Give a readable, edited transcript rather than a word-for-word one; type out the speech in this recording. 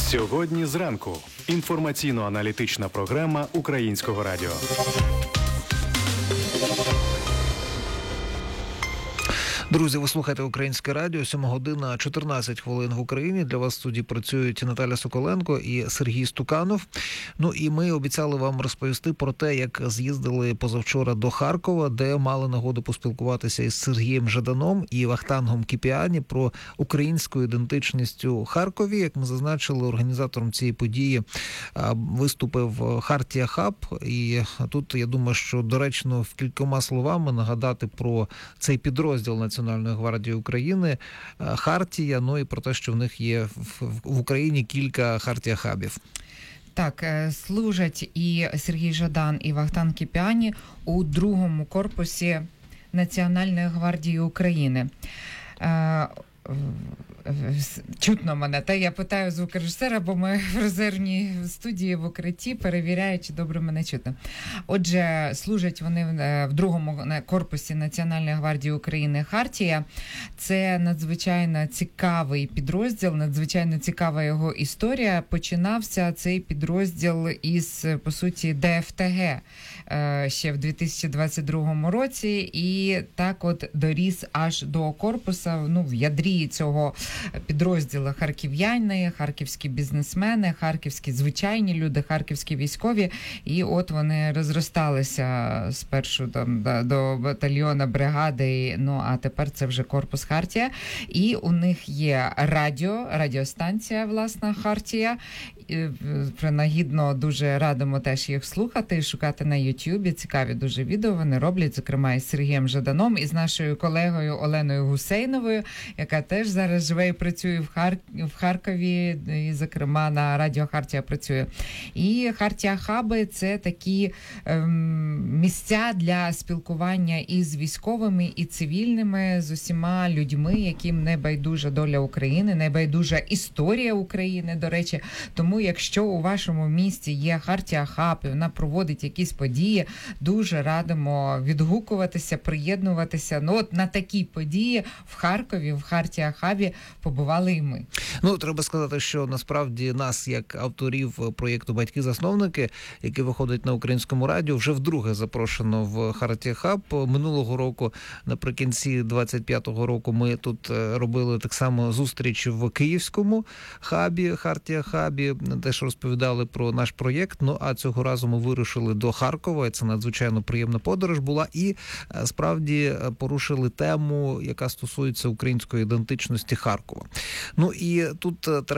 Сьогодні зранку. Інформаційно-аналітична програма Українського радіо. Друзі, ви слухаєте Українське радіо, 7 година 14 хвилин в Україні. Для вас в студії працюють Наталя Соколенко і Сергій Стуканов. Ну і ми обіцяли вам розповісти про те, як з'їздили позавчора до Харкова, де мали нагоду поспілкуватися із Сергієм Жаданом і Вахтангом Кіпіані про українську ідентичність у Харкові. Як ми зазначили, організатором цієї події виступив Хартія Хаб. І тут, я думаю, що доречно кількома словами нагадати про цей підрозділ Національної гвардії України, Хартія, ну і про те, що в них є в Україні кілька Хартія-хабів. Так, служать і Сергій Жадан, і Вахтанг Кіпіані у другому корпусі Національної гвардії України. Чутно мене, та я питаю звукорежисера, бо ми в резервній студії в укритті, перевіряю, чи добре мене чутно. Отже, служать вони в другому корпусі Національної гвардії України Хартія. Це надзвичайно цікавий підрозділ, надзвичайно цікава його історія. Починався цей підрозділ із, по суті, ДФТГ ще в 2022 році, і так от доріс аж до корпуса, в ядрі цього підрозділу харків'яни, харківські бізнесмени, харківські звичайні люди, харківські військові, і от вони розросталися спершу до батальйона, бригади, а тепер це вже корпус Хартія, і у них є радіостанція, власна, Хартія. Принагідно дуже радимо теж їх слухати і шукати на Ютубі. Цікаві дуже відео вони роблять, зокрема із Сергієм Жаданом, і з нашою колегою Оленою Гусейновою, яка теж зараз живе і працює в Харкові, і, зокрема, на радіо Хартія працює. І Хартія-хаби – це такі місця для спілкування із військовими, і цивільними, з усіма людьми, яким не байдужа доля України, не байдужа історія України, до речі. Тому, якщо у вашому місті є Хартія-хаб, і вона проводить якісь події, дуже радимо відгукуватися, приєднуватися. От на такі події в Харкові, в Хартія-хабі побували і ми. Треба сказати, що насправді нас, як авторів проєкту «Батьки-засновники», який виходить на Українському радіо, вже вдруге запрошено в Хартія-хаб. Минулого року, наприкінці 25-го року, ми тут робили так само зустріч в Київському хабі, Хартія-хабі, теж розповідали про наш проєкт. А цього разу ми вирушили до Харкова, це надзвичайно приємна подорож була, і справді порушили тему, яка стосується української ідентичності Харкова. І тут